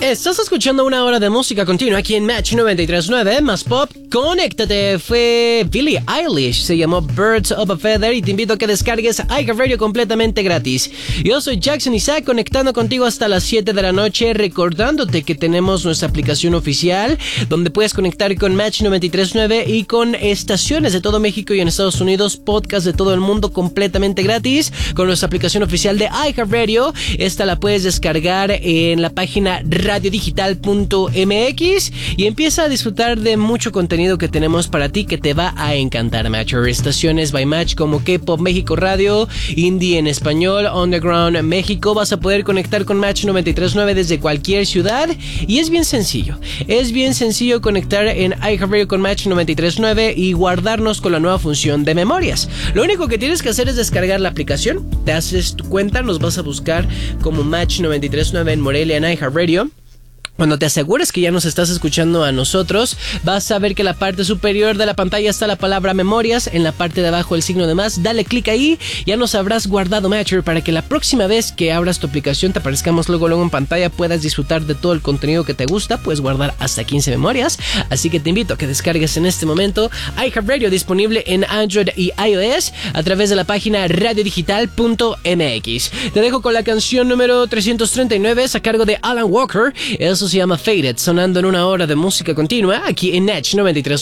Estás escuchando una hora de música continua aquí en Match 93.9, más pop, conéctate. Fue Billie Eilish, se llamó Birds of a Feather y te invito a que descargues iHeartRadio completamente gratis. Yo soy Jackson Isaac, conectando contigo hasta las 7 de la noche, recordándote que tenemos nuestra aplicación oficial, donde puedes conectar con Match 93.9 y con estaciones de todo México y en Estados Unidos, podcast de todo el mundo completamente gratis, con nuestra aplicación oficial de iHeartRadio. Esta la puedes descargar en la página radiodigital.mx y empieza a disfrutar de mucho contenido que tenemos para ti que te va a encantar, Matcher. Estaciones by Match como K-Pop México Radio, Indie en español, Underground México. Vas a poder conectar con Match 93.9 desde cualquier ciudad y es bien sencillo. Es bien sencillo conectar en iHeartRadio con Match 93.9 y guardarnos con la nueva función de memorias. Lo único que tienes que hacer es descargar la aplicación, te haces tu cuenta, nos vas a buscar como Match 93.9 en Morelia en iHeartRadio. Cuando te asegures que ya nos estás escuchando a nosotros, vas a ver que en la parte superior de la pantalla está la palabra memorias, en la parte de abajo el signo de más, dale clic ahí, ya nos habrás guardado, Matcher, para que la próxima vez que abras tu aplicación te aparezcamos luego en pantalla, puedas disfrutar de todo el contenido que te gusta, puedes guardar hasta 15 memorias, así que te invito a que descargues en este momento iHeartRadio, disponible en Android y iOS a través de la página radiodigital.mx. Te dejo con la canción número 339 a cargo de Alan Walker, eso se llama Faded, sonando en una hora de música continua aquí en Match 93.